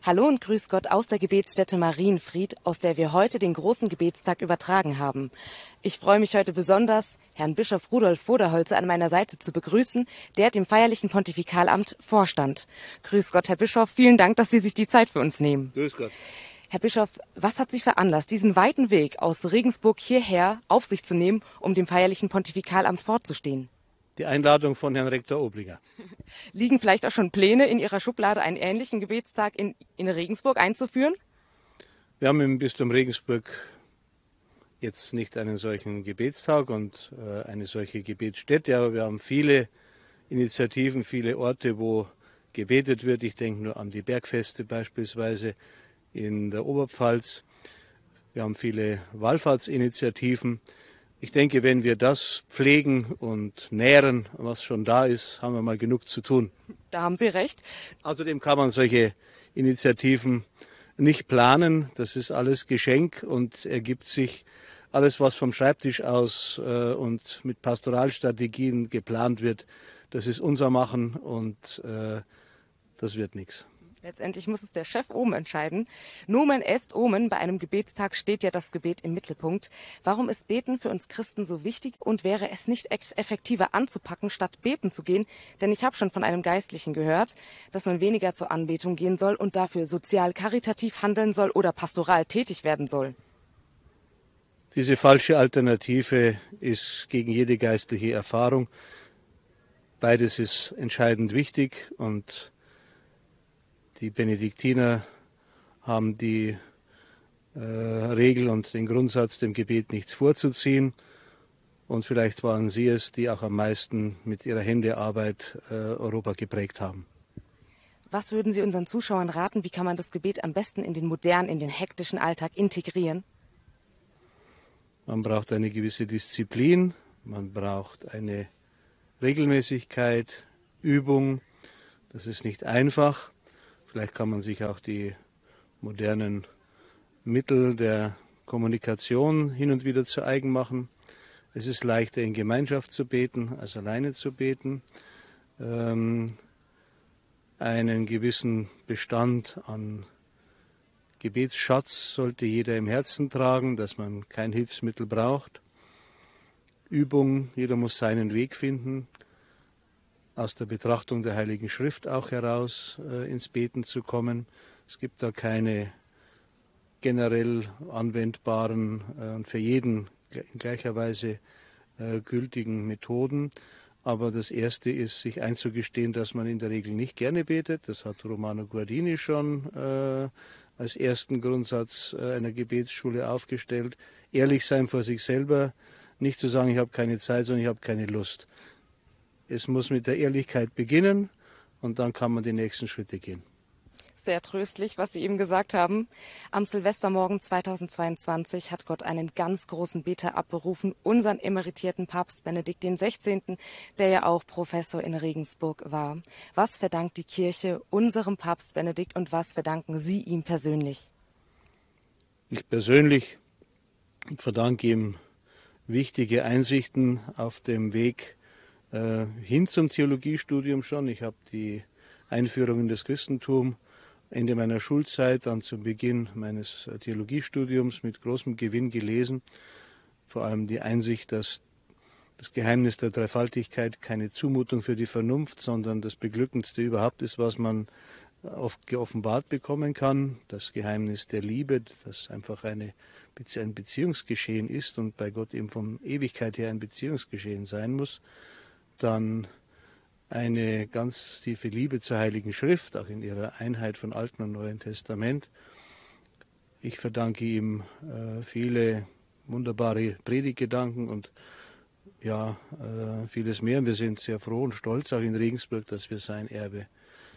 Hallo und grüß Gott aus der Gebetsstätte Marienfried, aus der wir heute den großen Gebetstag übertragen haben. Ich freue mich heute besonders, Herrn Bischof Rudolf Voderholzer an meiner Seite zu begrüßen, der dem feierlichen Pontifikalamt vorstand. Grüß Gott, Herr Bischof, vielen Dank, dass Sie sich die Zeit für uns nehmen. Grüß Gott. Herr Bischof, was hat Sie veranlasst, diesen weiten Weg aus Regensburg hierher auf sich zu nehmen, um dem feierlichen Pontifikalamt vorzustehen? Die Einladung von Herrn Rektor Oblinger. Liegen vielleicht auch schon Pläne in Ihrer Schublade, einen ähnlichen Gebetstag in Regensburg einzuführen? Wir haben im Bistum Regensburg jetzt nicht einen solchen Gebetstag und eine solche Gebetsstätte, aber wir haben viele Initiativen, viele Orte, wo gebetet wird. Ich denke nur an die Bergfeste beispielsweise in der Oberpfalz. Wir haben viele Wallfahrtsinitiativen. Ich denke, wenn wir das pflegen und nähren, was schon da ist, haben wir mal genug zu tun. Da haben Sie recht. Außerdem kann man solche Initiativen nicht planen. Das ist alles Geschenk und ergibt sich alles, was vom Schreibtisch aus und mit Pastoralstrategien geplant wird. Das ist unser Machen und das wird nichts. Letztendlich muss es der Chef oben entscheiden. Nomen est omen. Bei einem Gebetstag steht ja das Gebet im Mittelpunkt. Warum ist Beten für uns Christen so wichtig und wäre es nicht effektiver anzupacken, statt beten zu gehen? Denn ich habe schon von einem Geistlichen gehört, dass man weniger zur Anbetung gehen soll und dafür sozial karitativ handeln soll oder pastoral tätig werden soll. Diese falsche Alternative ist gegen jede geistliche Erfahrung. Beides ist entscheidend wichtig und die Benediktiner haben die Regel und den Grundsatz, dem Gebet nichts vorzuziehen. Und vielleicht waren sie es, die auch am meisten mit ihrer Händearbeit Europa geprägt haben. Was würden Sie unseren Zuschauern raten? Wie kann man das Gebet am besten in den modernen, in den hektischen Alltag integrieren? Man braucht eine gewisse Disziplin, man braucht eine Regelmäßigkeit, Übung. Das ist nicht einfach. Vielleicht kann man sich auch die modernen Mittel der Kommunikation hin und wieder zu eigen machen. Es ist leichter, in Gemeinschaft zu beten, als alleine zu beten. Einen gewissen Bestand an Gebetsschatz sollte jeder im Herzen tragen, dass man kein Hilfsmittel braucht. Übung, jeder muss seinen Weg finden, aus der Betrachtung der Heiligen Schrift auch heraus ins Beten zu kommen. Es gibt da keine generell anwendbaren und für jeden in gleicher Weise gültigen Methoden. Aber das Erste ist, sich einzugestehen, dass man in der Regel nicht gerne betet. Das hat Romano Guardini schon als ersten Grundsatz einer Gebetsschule aufgestellt. Ehrlich sein vor sich selber, nicht zu sagen, ich habe keine Zeit, sondern ich habe keine Lust. Es muss mit der Ehrlichkeit beginnen und dann kann man die nächsten Schritte gehen. Sehr tröstlich, was Sie eben gesagt haben. Am Silvestermorgen 2022 hat Gott einen ganz großen Beter abberufen, unseren emeritierten Papst Benedikt XVI., der ja auch Professor in Regensburg war. Was verdankt die Kirche unserem Papst Benedikt und was verdanken Sie ihm persönlich? Ich persönlich verdanke ihm wichtige Einsichten auf dem Weg hin zum Theologiestudium schon. Ich habe die Einführung in das Christentum Ende meiner Schulzeit, dann zum Beginn meines Theologiestudiums mit großem Gewinn gelesen. Vor allem die Einsicht, dass das Geheimnis der Dreifaltigkeit keine Zumutung für die Vernunft, sondern das Beglückendste überhaupt ist, was man geoffenbart bekommen kann. Das Geheimnis der Liebe, das einfach ein Beziehungsgeschehen ist und bei Gott eben von Ewigkeit her ein Beziehungsgeschehen sein muss. Dann eine ganz tiefe Liebe zur Heiligen Schrift, auch in ihrer Einheit von Alten und Neuen Testament. Ich verdanke ihm viele wunderbare Predigtgedanken und ja, vieles mehr. Wir sind sehr froh und stolz, auch in Regensburg, dass wir sein Erbe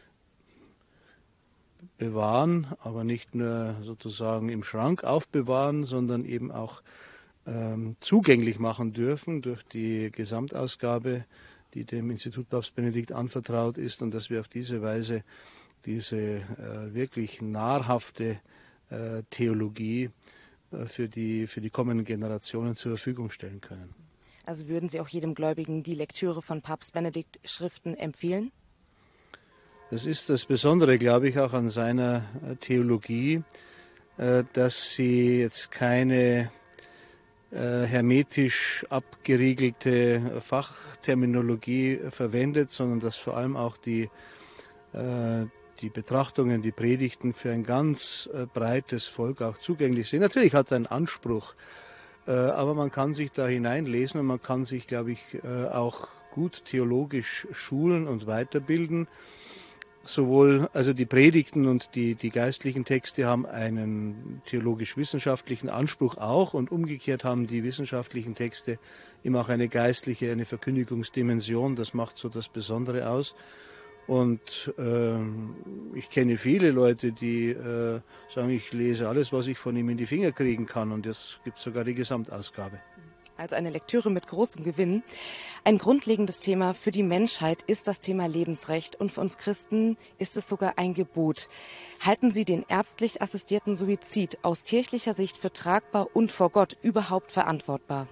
bewahren, aber nicht nur sozusagen im Schrank aufbewahren, sondern eben auch zugänglich machen dürfen durch die Gesamtausgabe, die dem Institut Papst Benedikt anvertraut ist, und dass wir auf diese Weise diese wirklich nahrhafte Theologie für die kommenden Generationen zur Verfügung stellen können. Also würden Sie auch jedem Gläubigen die Lektüre von Papst Benedikt Schriften empfehlen? Das ist das Besondere, glaube ich, auch an seiner Theologie, dass sie jetzt keine hermetisch abgeriegelte Fachterminologie verwendet, sondern dass vor allem auch die Betrachtungen, die Predigten für ein ganz breites Volk auch zugänglich sind. Natürlich hat er einen Anspruch, aber man kann sich da hineinlesen und man kann sich, glaube ich, auch gut theologisch schulen und weiterbilden. Sowohl also die Predigten und die geistlichen Texte haben einen theologisch-wissenschaftlichen Anspruch auch und umgekehrt haben die wissenschaftlichen Texte immer auch eine geistliche, eine Verkündigungsdimension. Das macht so das Besondere aus. Und ich kenne viele Leute, die sagen, ich lese alles, was ich von ihm in die Finger kriegen kann, und jetzt gibt es sogar die Gesamtausgabe. Also eine Lektüre mit großem Gewinn. Ein grundlegendes Thema für die Menschheit ist das Thema Lebensrecht und für uns Christen ist es sogar ein Gebot. Halten Sie den ärztlich assistierten Suizid aus kirchlicher Sicht für tragbar und vor Gott überhaupt verantwortbar?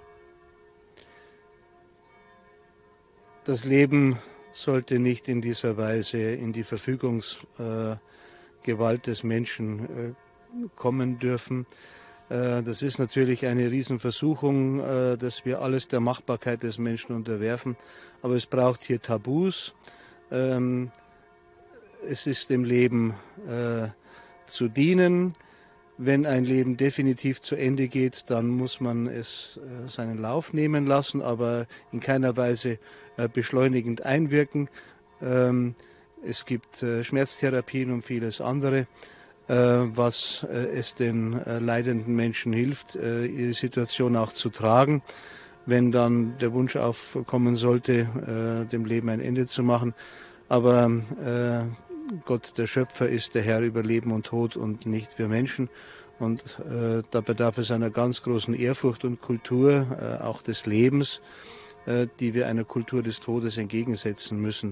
Das Leben sollte nicht in dieser Weise in die Verfügungsgewalt des Menschen kommen dürfen. Das ist natürlich eine Riesenversuchung, dass wir alles der Machbarkeit des Menschen unterwerfen. Aber es braucht hier Tabus. Es ist dem Leben zu dienen. Wenn ein Leben definitiv zu Ende geht, dann muss man es seinen Lauf nehmen lassen, aber in keiner Weise beschleunigend einwirken. Es gibt Schmerztherapien und vieles andere, was es den leidenden Menschen hilft, ihre Situation auch zu tragen. Wenn dann der Wunsch aufkommen sollte, dem Leben ein Ende zu machen. Aber Gott, der Schöpfer, ist der Herr über Leben und Tod und nicht wir Menschen. Und da bedarf es einer ganz großen Ehrfurcht und Kultur, auch des Lebens, die wir einer Kultur des Todes entgegensetzen müssen.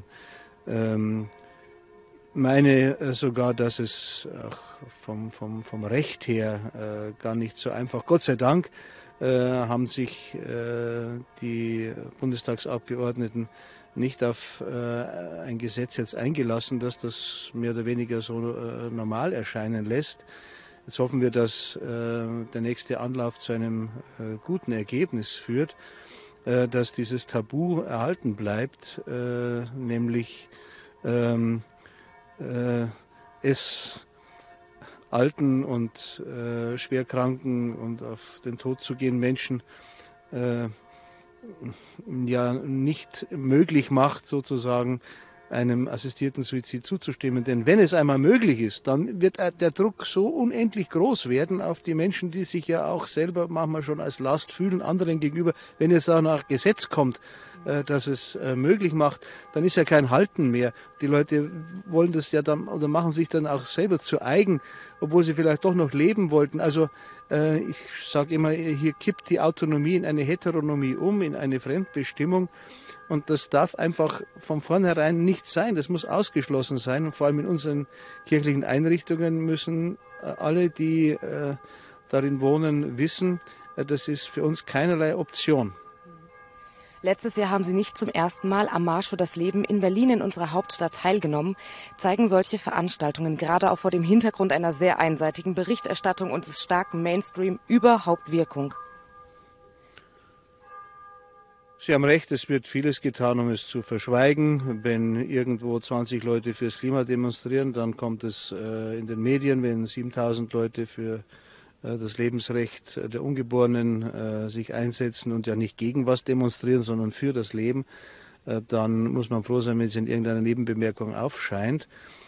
Meine sogar, dass es vom Recht her gar nicht so einfach. Gott sei Dank haben sich die Bundestagsabgeordneten nicht auf ein Gesetz jetzt eingelassen, dass das mehr oder weniger so normal erscheinen lässt. Jetzt hoffen wir, dass der nächste Anlauf zu einem guten Ergebnis führt, dass dieses Tabu erhalten bleibt, nämlich es alten und schwerkranken und auf den Tod zu gehen Menschen ja nicht möglich macht, sozusagen einem assistierten Suizid zuzustimmen. Denn wenn es einmal möglich ist, dann wird der Druck so unendlich groß werden auf die Menschen, die sich ja auch selber manchmal schon als Last fühlen, anderen gegenüber. Wenn es auch nach Gesetz kommt, dass es möglich macht, dann ist ja kein Halten mehr. Die Leute wollen das ja dann oder machen sich dann auch selber zu eigen, obwohl sie vielleicht doch noch leben wollten. Also ich sage immer, hier kippt die Autonomie in eine Heteronomie um, in eine Fremdbestimmung. Und das darf einfach von vornherein nicht sein. Das muss ausgeschlossen sein. Und vor allem in unseren kirchlichen Einrichtungen müssen alle, die darin wohnen, wissen, das ist für uns keinerlei Option. Letztes Jahr haben Sie nicht zum ersten Mal am Marsch für das Leben in Berlin in unserer Hauptstadt teilgenommen. Zeigen solche Veranstaltungen, gerade auch vor dem Hintergrund einer sehr einseitigen Berichterstattung und des starken Mainstream, überhaupt Wirkung? Sie haben recht, es wird vieles getan, um es zu verschweigen. Wenn irgendwo 20 Leute fürs Klima demonstrieren, dann kommt es in den Medien. Wenn 7000 Leute für das Lebensrecht der Ungeborenen sich einsetzen und ja nicht gegen was demonstrieren, sondern für das Leben, dann muss man froh sein, wenn es in irgendeiner Nebenbemerkung aufscheint.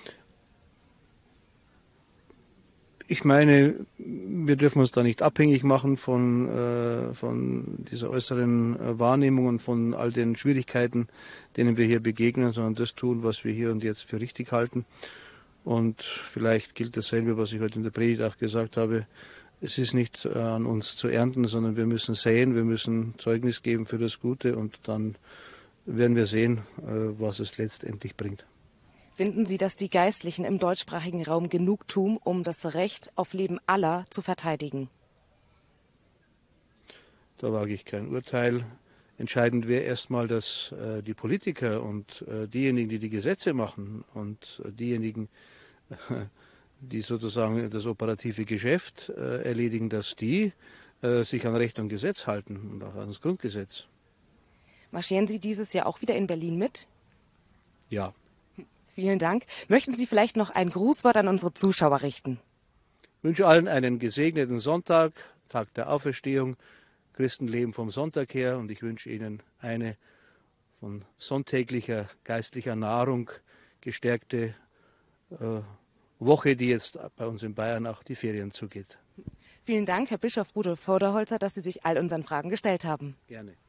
Ich meine, wir dürfen uns da nicht abhängig machen von dieser äußeren Wahrnehmung und von all den Schwierigkeiten, denen wir hier begegnen, sondern das tun, was wir hier und jetzt für richtig halten. Und vielleicht gilt dasselbe, was ich heute in der Predigt auch gesagt habe. Es ist nicht an uns zu ernten, sondern wir müssen säen, wir müssen Zeugnis geben für das Gute und dann werden wir sehen, was es letztendlich bringt. Finden Sie, dass die Geistlichen im deutschsprachigen Raum genug tun, um das Recht auf Leben aller zu verteidigen? Da wage ich kein Urteil. Entscheidend wäre erstmal, dass die Politiker und diejenigen, die die Gesetze machen und diejenigen, die sozusagen das operative Geschäft erledigen, dass die sich an Recht und Gesetz halten und auch an das Grundgesetz. Marschieren Sie dieses Jahr auch wieder in Berlin mit? Ja. Vielen Dank. Möchten Sie vielleicht noch ein Grußwort an unsere Zuschauer richten? Ich wünsche allen einen gesegneten Sonntag, Tag der Auferstehung. Christen leben vom Sonntag her und ich wünsche Ihnen eine von sonntäglicher geistlicher Nahrung gestärkte Woche, die jetzt bei uns in Bayern auch die Ferien zugeht. Vielen Dank, Herr Bischof Rudolf Voderholzer, dass Sie sich all unseren Fragen gestellt haben. Gerne.